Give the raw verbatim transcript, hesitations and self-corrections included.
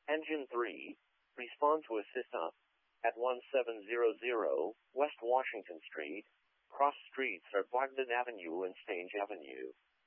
Engine three, respond to assist up. At one seven zero zero West Washington Street, cross streets are Bogdan Avenue and Stange Avenue.